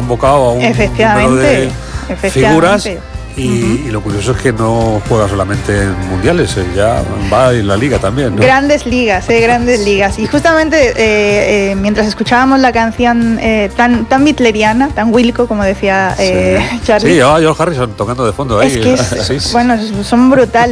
convocado a un número de figuras. Y lo curioso es que no juega solamente en mundiales, ya va en la liga también, ¿no? Grandes ligas. Y justamente mientras escuchábamos la canción tan bitleriana, tan Wilco, como decía Charlie. Sí, George Harrison tocando de fondo ahí. Es que bueno, son brutales.